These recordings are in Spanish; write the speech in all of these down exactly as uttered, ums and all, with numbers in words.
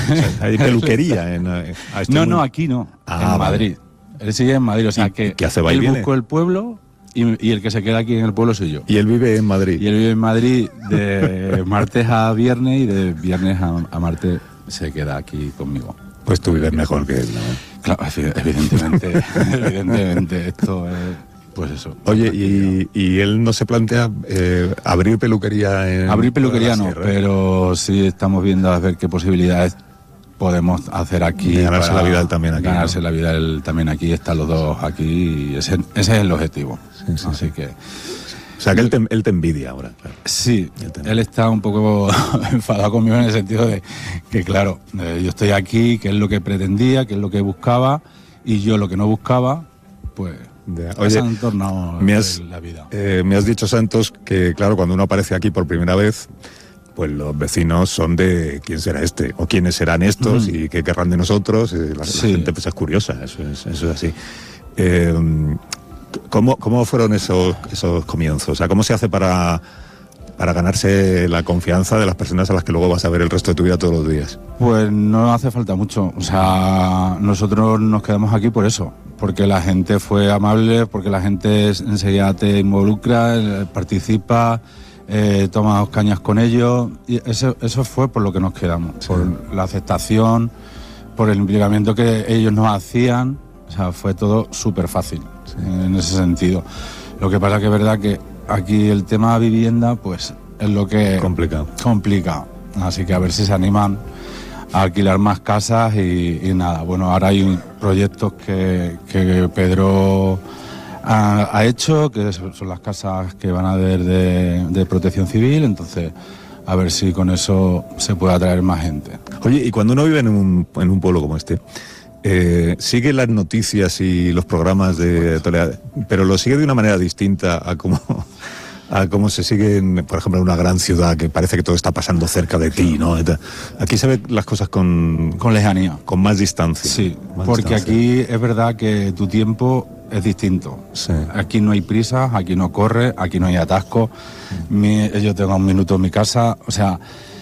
O sea, hay peluquería en... a este no, muy... no, aquí no, ah, en vale. Madrid. Él sigue en Madrid, o sea ¿Y que qué hace, va y él viene? buscó el pueblo y, y el que se queda aquí en el pueblo soy yo. Y él vive en Madrid. Y él vive en Madrid de martes a viernes y de viernes a, a martes se queda aquí conmigo. Pues tú vives mejor que él, ¿no? Claro, evidentemente, evidentemente, esto es, pues eso. Oye, y, y él no se plantea eh, abrir peluquería en... Abrir peluquería en la no, sierra? pero sí estamos viendo a ver qué posibilidades podemos hacer aquí. De ganarse para la vida él también aquí, Ganarse ¿no? la vida él también aquí, están los dos aquí, y ese, ese es el objetivo. Sí, sí, Así sí. que... O sea, que él te, él te envidia ahora, claro. Sí, Él te- él está un poco enfadado conmigo en el sentido de que, claro, eh, yo estoy aquí, que es lo que pretendía, que es lo que buscaba, y yo lo que no buscaba, pues Ya. se Oye, han tornado me has, la vida. eh, me has dicho, Santos, que claro, cuando uno aparece aquí por primera vez, pues los vecinos son de quién será este, o quiénes serán estos, Ujú. y qué querrán de nosotros. eh, la, la Sí. gente pues es curiosa, eso es, eso es así. Eh, ¿cómo, ¿Cómo fueron esos, esos comienzos? O sea, ¿cómo se hace para, para ganarse la confianza de las personas a las que luego vas a ver el resto de tu vida todos los días? Pues no hace falta mucho, o sea, nosotros nos quedamos aquí por eso, porque la gente fue amable, porque la gente enseguida te involucra, eh, participa, eh, tomas cañas con ellos, y eso, eso fue por lo que nos quedamos, Sí. por la aceptación, por el implicamiento que ellos nos hacían, o sea, fue todo súper fácil, Sí. en ese sentido. Lo que pasa que es verdad que aquí el tema vivienda, pues es lo que Complicado. complica, así que a ver si se animan a alquilar más casas y, y nada, bueno, ahora hay un- proyectos que, que Pedro ha, ha hecho, que son son las casas que van a haber de, de protección civil, entonces a ver si con eso se puede atraer más gente. Oye, y cuando uno vive en un, en un pueblo como este, eh, sigue las noticias y los programas de Toledo, pero lo sigue de una manera distinta a cómo, a cómo se sigue, en, por ejemplo, en una gran ciudad que parece que todo está pasando cerca de ti, ¿no? Aquí se ven las cosas con, Con lejanía. con más distancia. Sí, Más porque distancia. aquí es verdad que tu tiempo es distinto. Sí. Aquí no hay prisas, aquí no corre, aquí no hay atasco. Mi- yo tengo un minuto en mi casa, o sea,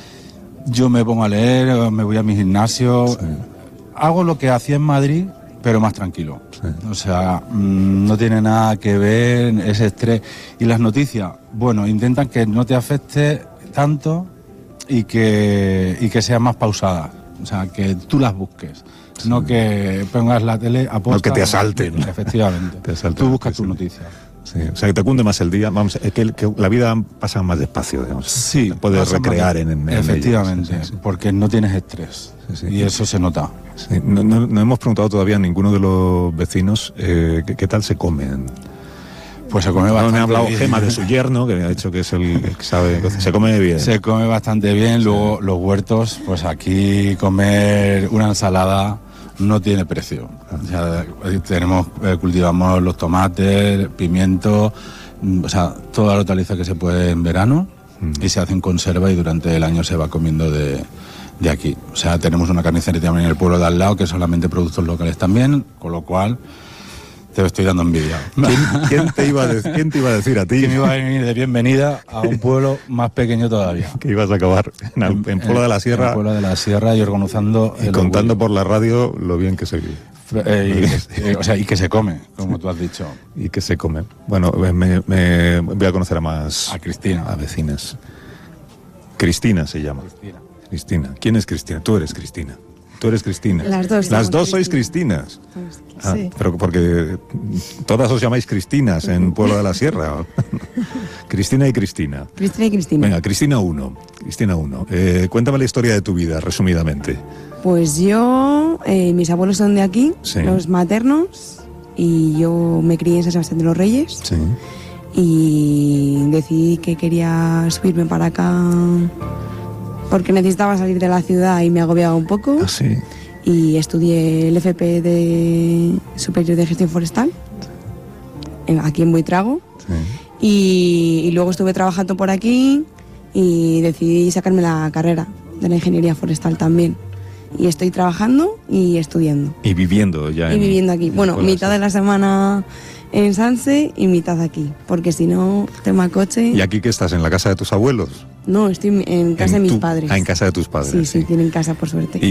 yo me pongo a leer, me voy a mi gimnasio, Sí. hago lo que hacía en Madrid, pero más tranquilo. Sí. O sea, mmm, no tiene nada que ver ese estrés. Y las noticias, bueno, intentan que no te afecte tanto y que, y que sean más pausadas. O sea, que tú las busques. No que pongas la tele a posta. No que te asalten. Efectivamente. Te asalten. Tú buscas Sí. tus noticias. Sí, o sea, que te cunde más el día. Vamos, es que, que la vida pasa más despacio, digamos. Sí. Te puedes pasa más recrear de- en, en, en Efectivamente, ello. Sí, sí, sí. porque no tienes estrés. Sí, sí. Y eso se nota. Sí, no, no- no hemos preguntado todavía a ninguno de los vecinos eh, qué, qué tal se comen. Pues se come No, bastante me ha hablado bien. Gema de su yerno, que me ha dicho que es el que sabe. Se come bien. Se come bastante bien, luego los huertos, pues aquí comer una ensalada no tiene precio. O sea, tenemos, eh, cultivamos los tomates, pimientos, mm, o sea, toda la hortaliza que se puede en verano Mm. y se hace en conserva y durante el año se va comiendo de, de aquí. O sea, tenemos una carnicería también en el pueblo de al lado que es solamente productos locales también, con lo cual te lo estoy dando envidia. ¿Quién, quién te iba a de- quién te iba a decir a ti Que me iba a venir de bienvenida a un pueblo más pequeño todavía. que ibas a acabar en, Al- en Puebla de la Sierra En Puebla de la Sierra y organizando y el contando orgullo. por la radio lo bien que se vive Eh, y que- eh, o sea, y que se come, como tú has dicho. y que se come? Bueno, me, me- voy a conocer a más A Cristina. a vecinas. Cristina se llama. Cristina. ¿Quién es Cristina? Tú eres Cristina. Tú eres Cristina. Las dos Las somos dos sois Cristina. Cristinas. Ah, Sí. pero porque todas os llamáis Cristinas en Pueblo de la Sierra. Cristina y Cristina. Cristina y Cristina. Venga, Cristina uno. Cristina uno. Eh, cuéntame la historia de tu vida, resumidamente. Pues yo, eh, mis abuelos son de aquí, Sí. los maternos, y yo me crié en San Sebastián de los Reyes Sí. y decidí que quería subirme para acá porque necesitaba salir de la ciudad y me agobiaba un poco. Ah, sí. Y estudié el F P de Superior de Gestión Forestal, en- aquí en Buitrago. Sí. Y, y luego estuve trabajando por aquí y decidí sacarme la carrera de la ingeniería forestal también. Y estoy trabajando y estudiando. Y viviendo ya. Y en- viviendo aquí. en Bueno, Puebla, mitad sí. de la semana en Sanse y mitad aquí. Porque si no, tema coche. ¿Y aquí qué estás? ¿En la casa de tus abuelos? No, estoy en casa En de mis tu- padres. Ah, en casa de tus padres. Sí, sí, tienen casa por suerte. ¿Y